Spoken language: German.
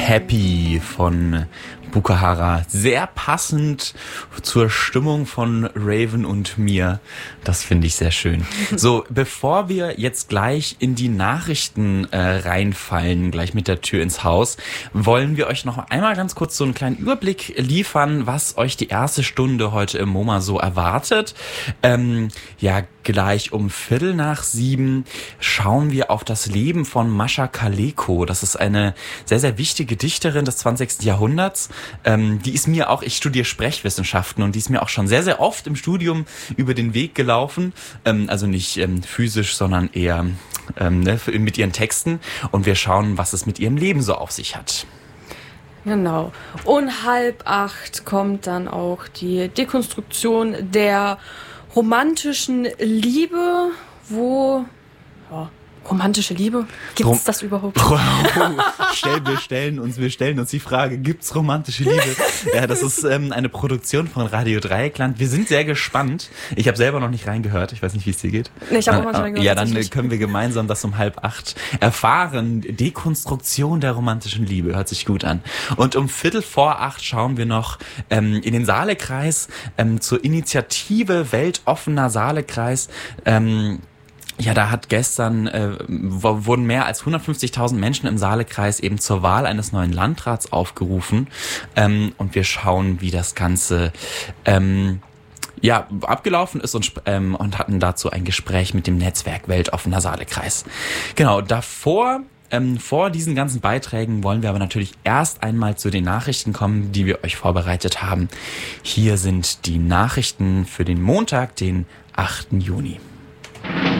Happy von Bukahara. Sehr passend zur Stimmung von Raven und mir. Das finde ich sehr schön. So, bevor wir jetzt gleich in die Nachrichten reinfallen, gleich mit der Tür ins Haus, wollen wir euch noch einmal ganz kurz so einen kleinen Überblick liefern, was euch die erste Stunde heute im MoMA so erwartet. Gleich um 6:15 schauen wir auf das Leben von Mascha Kaleko. Das ist eine sehr, sehr wichtige Dichterin des 20. Jahrhunderts. Die ist mir auch, ich studiere Sprechwissenschaften und die ist mir auch schon sehr, sehr oft im Studium über den Weg gelaufen. Also nicht physisch, sondern eher mit ihren Texten. Und wir schauen, was es mit ihrem Leben so auf sich hat. Genau. Und 7:30 kommt dann auch die Dekonstruktion der romantischen Liebe, romantische Liebe? Gibt's das überhaupt? Wir stellen uns die Frage, gibt's romantische Liebe? Ja, das ist eine Produktion von Radio Dreieckland. Wir sind sehr gespannt. Ich habe selber noch nicht reingehört. Ich weiß nicht, wie es dir geht. Nee, ich habe auch mal schon reingehört. Ja, dann können wir gemeinsam das um 7:30 erfahren. Dekonstruktion der romantischen Liebe. Hört sich gut an. Und um 7:45 schauen wir noch in den Saalekreis zur Initiative Weltoffener Saalekreis. Da hat gestern wurden mehr als 150.000 Menschen im Saalekreis eben zur Wahl eines neuen Landrats aufgerufen. Und wir schauen, wie das Ganze abgelaufen ist und hatten dazu ein Gespräch mit dem Netzwerk Weltoffener Saalekreis. Genau, vor diesen ganzen Beiträgen wollen wir aber natürlich erst einmal zu den Nachrichten kommen, die wir euch vorbereitet haben. Hier sind die Nachrichten für den Montag, den 8. Juni.